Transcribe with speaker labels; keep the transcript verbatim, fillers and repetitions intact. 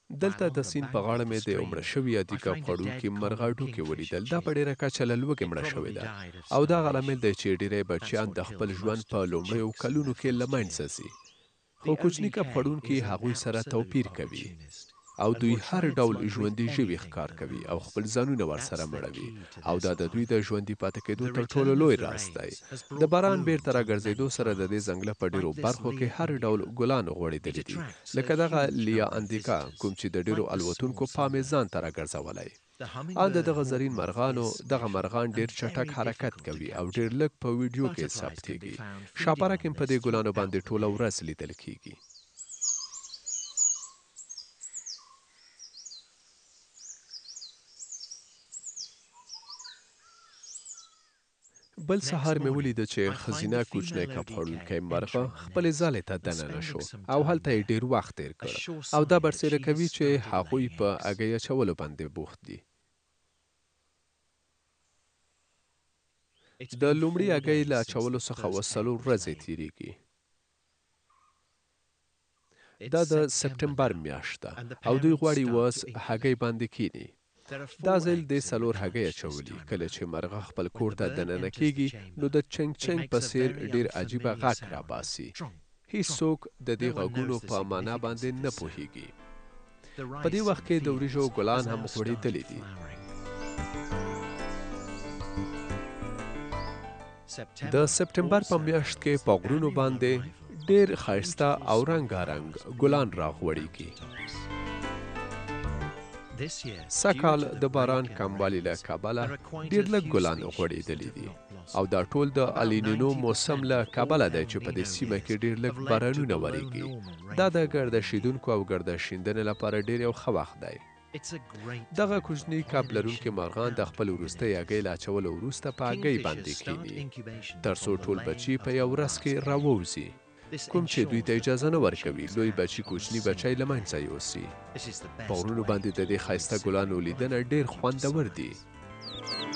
Speaker 1: دلته د سیند په غاړه مې د یو مړه شوي یادي کب خوړونکي مرغه ډوکې ولیدل. دا په ډېره کچه له لوږې مړه شوې ده او دغه لامل دی چې ډېری بچیان د خپل ژوند په لومړیو کلونو کې له منځه ځي. خو کوچني کب خوړونکي هغوی سره توپیر کوي او دوی هر ډول ژوندي ژوي ښکار کوي او خپل ځانونه ورسره مړوي او دا د دوی د ژوندي پاتې کېدو تر ټولو لوی راز دی. د باران بیرته راګرځېدو سره د دې ځنګله په ډېرو برخو کې هر ډول ګلان غوړېدلي دي، لکه دغه لیا اندیکا کوم چې د ډېرو الوتونکو پام یې ځان ته راګرځولی. ان د دغه زرین مرغانو دغه مرغان ډېر چټک حرکت کوي او ډېر لږ په ویډیو کې ثبتېږي. شاپرک هم په دې ګلانو باندې ټوله ورځ لیدل کېږي. بل سهار مې ولیده چې ښځینه کوچنی کب خوړونکی مرغه خپلې ځالې ته دننه شو او هلته یې ډېر وخت تېر کړ او دا برسېره کوي چې هغوی په هګۍ اچولو باندې بوخت دي. د لومړي هګۍ له اچولو څخه اوه څلور ورځې تېرېږي. دا د سپټمبر میاشت ده او دوی غواړي اوس هګۍ باندې کیني. دا ځل د څلور هګۍ اچولي. کله چې مرغه خپل کور ته دننه کېږي نو د چنګ چنګ په څېر ډېر عجیبه غږ راباسي. هیڅوک د دې غږونو په معنا باندې نه پوهېږي. په دې وخت کې د وریژو ګلان هم غوړېدلي دي. د سپټمبر په میاشت کې په غرونو باندې ډېر ښایسته او رنګارنګ ګلان راغوړېږي. سږکال د باران کموالي له کبله ډېر لږ ګلان غوړېدلي دي او دا ټول د الینینو موسم له کبله دی چې په دې سیمه کې ډېر لږ بارانونه وریږي. دا د ګرده شیندونکو او ګرده شیندنې لپاره ډېر یو ښه وخت دی. دغه کوچني کب لرونکي مرغان د خپل وروستۍ هګۍ له اچولو وروسته په هګۍ باندې کښېني تر څو ټول بچي په یو ورځ کې راووځي، کوم چې دوی ته اجازه نه ورکوي لوی بچي کوچني بچی له منځه یوسي. په غرونو باندې د دې ښایسته ګلانو لیدنه ډېر خوندور دي.